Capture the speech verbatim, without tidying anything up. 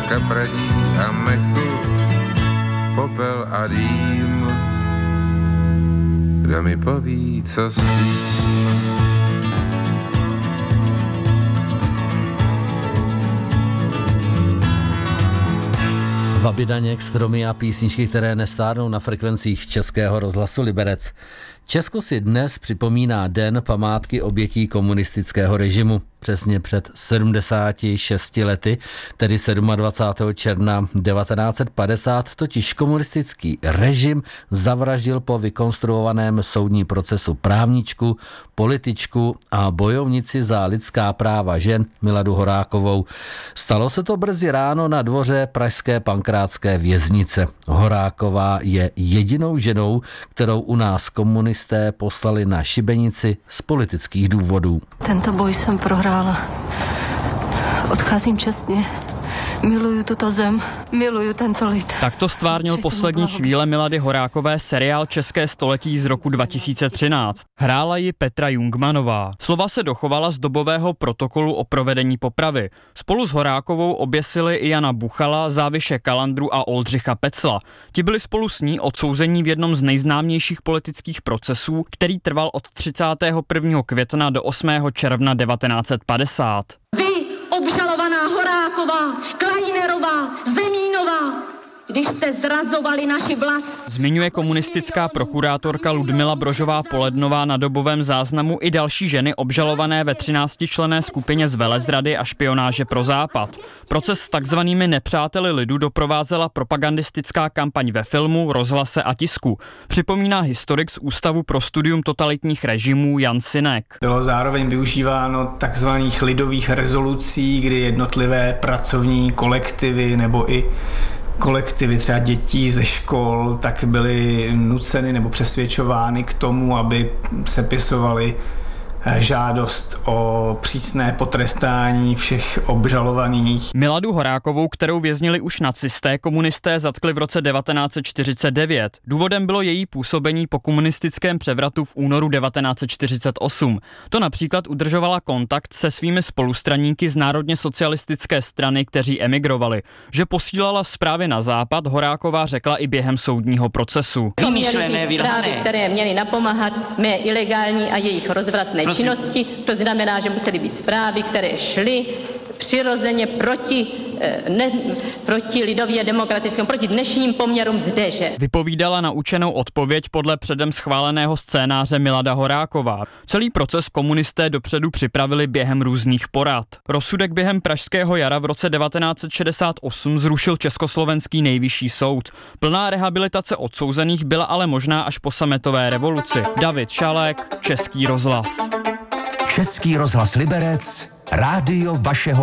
kapradí a mechu, popel a dým. Kdo mi poví, co s tím? Vabidaněk, stromy a písničky, které nestárnou na frekvencích Českého rozhlasu Liberec. Česko si dnes připomíná den památky obětí komunistického režimu. Přesně před sedmdesáti šesti lety, tedy dvacátého sedmého června devatenáct set padesát, totiž komunistický režim zavraždil po vykonstruovaném soudním procesu právničku, političku a bojovnici za lidská práva žen Miladu Horákovou. Stalo se to brzy ráno na dvoře pražské pankrátské věznice. Horáková je jedinou ženou, kterou u nás komunisté poslali na šibenici z politických důvodů. Tento boj jsem prohrála. Odcházím čestně. Miluju tuto zem, miluju tento lid. Tak to stvárnil poslední chvíle Milady Horákové seriál České století z roku dva tisíce třináct. Hrála ji Petra Jungmanová. Slova se dochovala z dobového protokolu o provedení popravy. Spolu s Horákovou oběsili i Jana Buchala, Záviše Kalandru a Oldřicha Pecla. Ti byli spolu s ní odsouzení v jednom z nejznámějších politických procesů, který trval od třicátého prvního května do osmého června devatenáct set padesát. Vy, obžalovaná Horáková, Klajnerová, Zemínová, když jste zrazovali naši vlast. Zmiňuje komunistická prokurátorka Ludmila Brožová-Polednová na dobovém záznamu i další ženy obžalované ve třináctičlenné skupině z velezrady a špionáže pro Západ. Proces s takzvanými nepřáteli lidu doprovázela propagandistická kampaň ve filmu, rozhlase a tisku. Připomíná historik z Ústavu pro studium totalitních režimů Jan Sinek. Bylo zároveň využíváno takzvaných lidových rezolucí, kdy jednotlivé pracovní kolektivy nebo i kolektivy třeba dětí ze škol tak byly nuceny nebo přesvědčovány k tomu, aby sepisovali žádost o přísné potrestání všech obžalovaných. Miladu Horákovou, kterou věznili už nacisté, komunisté zatkli v roce devatenáct set čtyřicet devět. Důvodem bylo její působení po komunistickém převratu v únoru devatenáct set čtyřicet osm. To například udržovala kontakt se svými spolustraníky z národně socialistické strany, kteří emigrovali. Že posílala zprávy na západ, Horáková řekla i během soudního procesu. Vymyšlené zprávy, které měly napomáhat mé ilegální a jejich rozvratné činnosti, to znamená, že musely být zprávy, které šly přirozeně proti, ne, proti lidově demokratickému, proti dnešním poměrům zdeže. Vypovídala naučenou odpověď podle předem schváleného scénáře Milada Horáková. Celý proces komunisté dopředu připravili během různých porad. Rozsudek během pražského jara v roce devatenáct set šedesát osm zrušil československý nejvyšší soud. Plná rehabilitace odsouzených byla ale možná až po sametové revoluci. David Šalek, Český rozhlas. Český rozhlas Liberec, rádio vašeho